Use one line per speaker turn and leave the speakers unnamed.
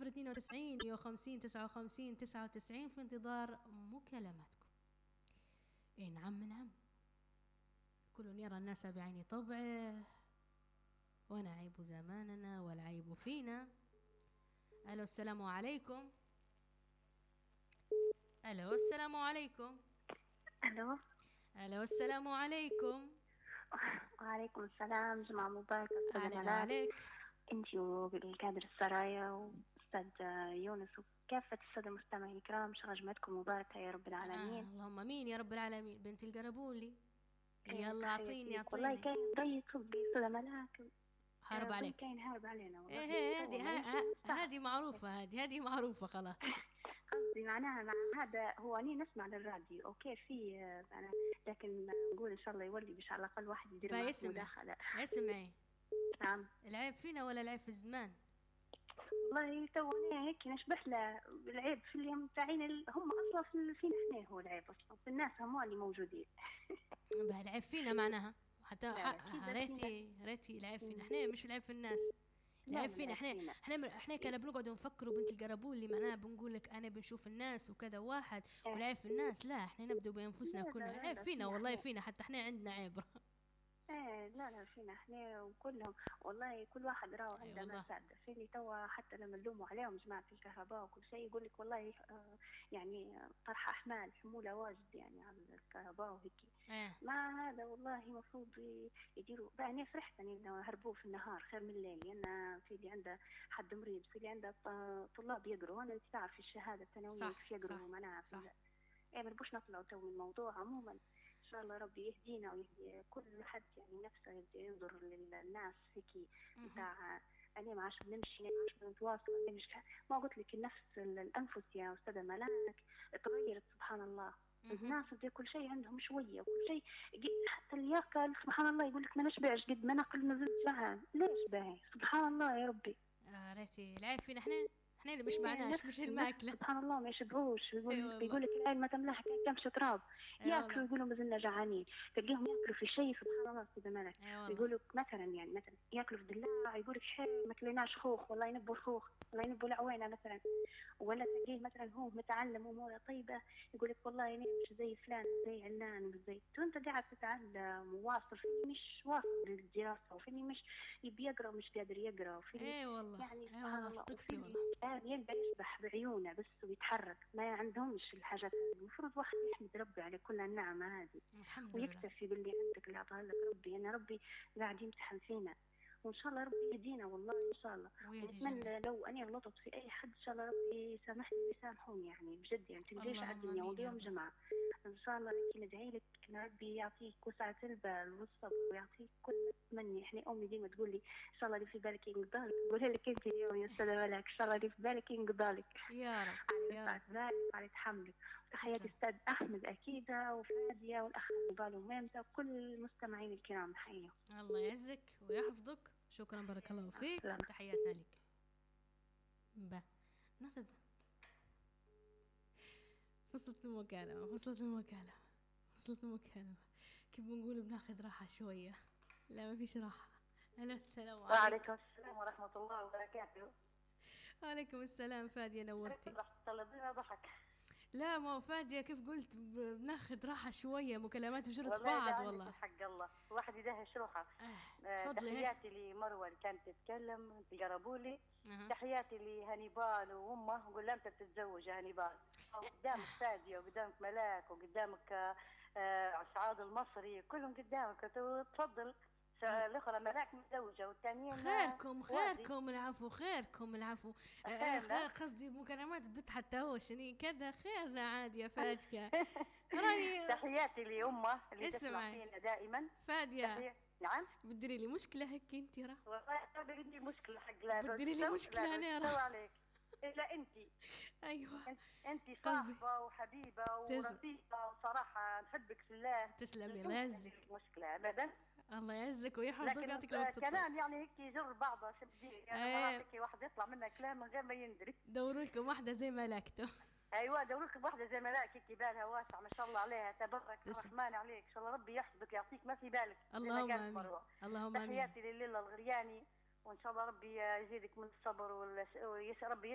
092 150 59 99 في انتظار مكالماتكم. اي نعم نعم، كل يرى الناس بعين طبعه ونعيب زماننا والعيب فينا. الو السلام عليكم. الو السلام عليكم.
الو
الو السلام عليكم.
وعليكم السلام، جمعة مباركة أستاذة
علينا
ملاك،
وعليك.
أنت والكادر السرايا وأستاذ يونس وكافة السادة المستمعين الكرام، شغل جمعتكم مباركة يا رب العالمين.
اللهم امين يا رب العالمين. بنت القربولي يلا
تحياتي
اعطيني
لك. والله كاين ضي صدقي أستاذة ملاك،
هارب
ضي
عليك.
كاين هارب علينا والله.
ايه
والله
هذه معروفة، هذه معروفة خلاص.
قصدي معناها مع هذا هو أني نسمع للراديو أوكي في أنا، لكن نقول إن شاء الله يولي باش على الأقل واحد يدير معك مداخلة.
اسمعي،
نعم.
العيب فينا ولا العيب في الزمان؟
والله توني هيك نشبه له العيب في اليوم تاعين هم اصلا فينا احنا، هو العيب اصلا في الناس هم اللي موجودين.
العيب فينا معناها حتى
لا لا
ريتي العيب فينا احنا، مش العيب في الناس. العيب فينا احنا كنا بنقعد نفكروا بنت القربول اللي معناها بنقول لك انا بنشوف الناس وكذا واحد والعيب في الناس. لا احنا نبدأ بانفسنا كلنا. العيب فينا والله فينا، حتى احنا عندنا عبرة.
لا فينا احنا وكلهم والله، كل واحد راهو عنده ما ساعده في اللي توا حتى لما نلوموا عليهم جماعة الكهرباء وكل شيء يقول لك والله يعني طرح احمال حمولة واجد يعني على الكهرباء وهيك. ما هذا والله المفروض يديروا بقى. انا فرحت انه هربوه في النهار خير من الليل، لان في اللي عنده حد مريض، في اللي عنده طلاب يقروا. انا انت تعرف الشهاده الثانويه كيف يقروا معناها ما نبوش نطلعوا تو من الموضوع. عموما ان شاء الله ربي يهدينا ويهدي كل حد يعني نفسه يبدا ينظر للناس هيك بتاع انا ما عادش بنمشي، ما عادش بنتواصل. ما قلت لك النفس الانفس يا استاذه ملاك تغيرت سبحان الله. الناس بدي كل شيء عندهم شويه وكل شيء، حتى اللي ياكل سبحان الله يقول لك ما نشبعش قد ما ناكل ما زلت جعان. ليش باهي سبحان الله يا ربي.
ريتي العيب فينا احنا اللي مش معناش مش الماكله.
سبحان الله ما يشبعوش. بيقول لك العين ما تملاها كمش تراب. ياكلوا يقولوا ما زلنا جعانين، تلقيهم ياكلوا في شيء سبحان الله استاذ مالك. يقولوا مثلا يعني مثلا ياكلوا في دلاع يقول لك حي ما كليناش خوخ، والله ينبوا الخوخ، والله ينبوا العوينه مثلا. ولا تلقيه مثلا هو متعلم اموره طيبه يقول لك والله انا مش زي فلان زي علان مش زي وانت قاعد تتعلم وواصل فيني مش واصل للدراسه، وفيني مش يبي يقرا مش قادر يقرا، وفيني
والله
يعني سبحان الله
صدقتي والله.
يقدر يسبح بعيونه بس ويتحرك، ما عندهمش الحاجات هذه. المفروض واحد يحمد ربي على كل النعمه هذه ويكتفي باللي عندك اللي عطاه لك ربي. انا ربي قاعد يمتحن فينا وان شاء الله ربي يهدينا والله ان شاء الله. ونتمنى لو اني غلطت في اي حد ان شاء الله ربي يسامحني ويسامحوني يعني بجد يعني تلقاش على الدنيا واليوم جمعه ان شاء الله. لكن ندعي لك ان ربي يعطيك وسعه البال والصبر ويعطيك كل ما تتمني. احنا امي ديما تقول لي ان شاء الله اللي في بالك ينقضالك، نقولها لك انت اليوم يا استاذه ملاك ان شاء الله اللي في بالك ينقضالك
يا رب
يا رب على تحملك. تحياتي استاذ احمد اكيده وفاديه والاخ نضال وميمته وكل المستمعين الكرام نحييهم.
الله يعزك ويحفظك. شكرا بارك الله فيك. تحياتنا لك. ناخذ فصلت المكالمة كيف بنقول بناخذ راحة شوية. لا ما فيش راحة. الو السلام عليكم.
وعليكم السلام ورحمة الله وبركاته.
وعليكم السلام فادية نورتي.
ضحك.
لا ما هو فادية كيف قلت بناخذ راحة شوية، مكالمات بجرة بعض والله.
حق الله الواحد يدهش روحه. تحياتي لمروة اللي كانت تتكلم تقربولي. تحياتي لهانيبال وامه وقول لها انت بتتزوج يا هانيبال. قدامك فادية وقدامك ملاك وقدامك سعاد المصري كلهم قدامك تفضل. الاخرى ملاك متزوجه والثانيين
خيركم العفو خير قصدي مكالمات ودت حتى هو شني كذا خيرنا عادي يا فادية.
راني تحياتي لامه اللي تسمع فينا دائما.
فادية
نعم
بدري لي مشكله هيك انت راه
والله بدري لي مشكله حق لا
بدري لي مشكله انا راه
عليك الا انت.
ايوه
انت صاحبه وحبيبه ورفيقه وصراحه نحبك في الله.
تسلمي الله يعزك.
مشكله ابدا.
الله يعزك ويحفظك ويعطيك الوقت.
كلام يعني هيك يجر بعضه شبدي يعني هيك واحد يطلع منها كلام من غير ما يندري.
دوروا لكم واحده زي ملاكته.
ايوه دوروا لكم واحده زي ملاك هيك بالها واسع ما شاء الله عليها تبارك الرحمن عليك. ان شاء الله ربي يحفظك يعطيك ما في بالك.
اللهم امين. اللهم امين.
تحياتي لليلى الغرياني وان شاء الله ربي يزيدك من الصبر ربي